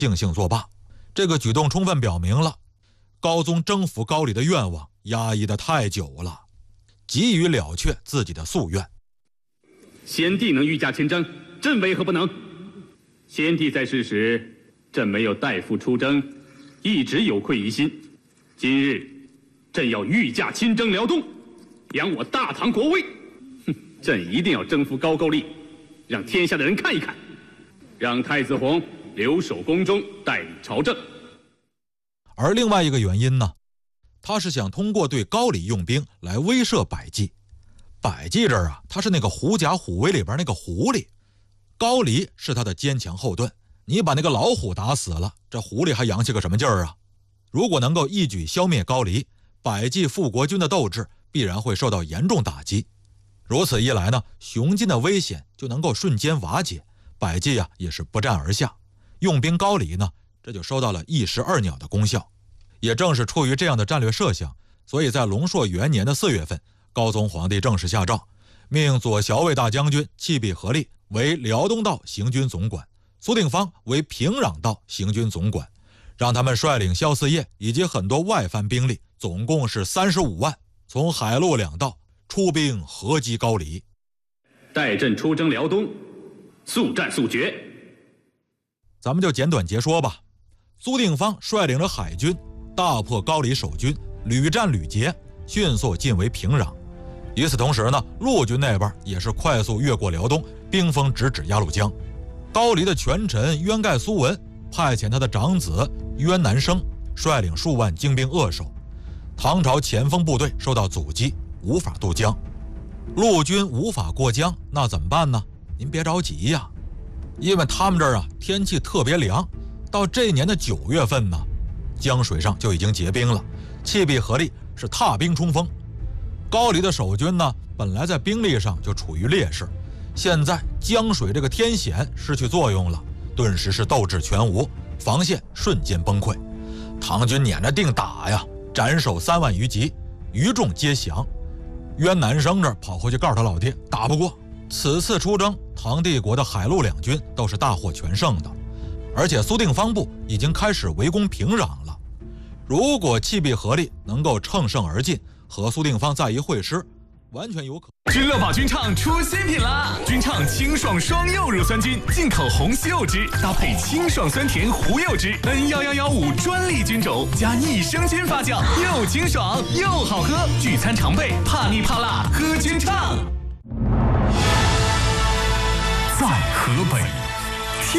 悻悻作罢。这个举动充分表明了高宗征服高丽的愿望压抑得太久了，急于了却自己的夙愿。 先帝能御驾亲征，朕为何不能？先帝在世时，朕没有代父出征，一直有愧于心。今日，朕要御驾亲征辽东，扬我大唐国威。朕一定要征服高句丽，让天下的人看一看，让太子弘留守宫中，代理朝政。 而另外一个原因呢，他是想通过对高丽用兵来威慑百济。百济这儿啊，他是那个狐假虎威里边那个狐狸，高丽是他的坚强后盾。你把那个老虎打死了，这狐狸还洋气个什么劲儿啊？如果能够一举消灭高丽，百济复国军的斗志必然会受到严重打击。如此一来呢，雄劲的危险就能够瞬间瓦解，百济啊也是不战而下。用兵高丽呢，这就收到了一石二鸟的功效。也正是出于这样的战略设想，所以在隆朔元年的4月份，高宗皇帝正式下诏，命左骁卫大将军契必合力为辽东道行军总管，苏定方为平壤道行军总管，让他们率领萧嗣业以及很多外藩兵力，总共是35万，从海陆两道出兵合击高丽。 待朕出征辽东，速战速决。 咱们就简短截说吧。苏定方率领着海军大破高丽守军，屡战屡捷，迅速进围平壤。与此同时呢，陆军那边也是快速越过辽东，兵锋直指鸭绿江。高丽的权臣渊盖苏文派遣他的长子渊南生率领数万精兵扼守，唐朝前锋部队受到阻击，无法渡江。陆军无法过江，那怎么办呢？您别着急呀，因为他们这儿啊天气特别凉，到这年的9月份呢，江水上就已经结冰了。契必合力是踏冰冲锋，高丽的守军呢本来在兵力上就处于劣势，现在江水这个天险失去作用了，顿时是斗志全无，防线瞬间崩溃。唐军撵着定打呀，斩首3万余级，余众皆降。渊南生这儿跑回去告诉他老爹，打不过。此次出征，唐帝国的海陆两军都是大获全胜的，而且苏定方部已经开始围攻平壤了。如果契必合力能够乘胜而进，和苏定方再一会师，完全有可能。 君乐宝菌畅出新品啦！菌畅清爽双柚乳酸菌，进口红西柚汁，搭配清爽酸甜胡柚汁，N11115专利菌种，加益生菌发酵，又清爽又好喝。聚餐常备，怕腻怕辣，喝菌畅。在河北。